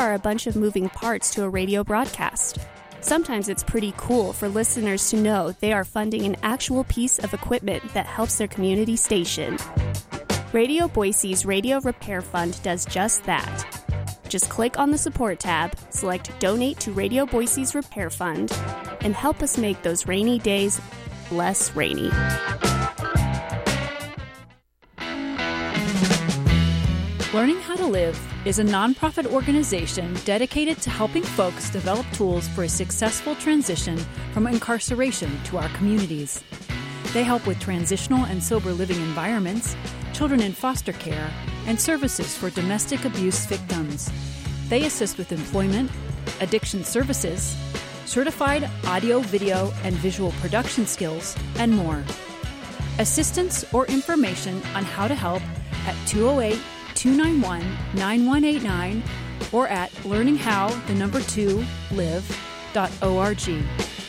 are a bunch of moving parts to a radio broadcast. Sometimes it's pretty cool for listeners to know they are funding an actual piece of equipment that helps their community station. Radio Boise's Radio Repair Fund does just that. Just click on the support tab, select Donate to Radio Boise's Repair Fund, and help us make those rainy days less rainy. Learning How to Live is a nonprofit organization dedicated to helping folks develop tools for a successful transition from incarceration to our communities. They help with transitional and sober living environments, children in foster care, and services for domestic abuse victims. They assist with employment, addiction services, certified audio, video, and visual production skills, and more. Assistance or information on how to help at 208-291-9189 or at learninghow2live.org.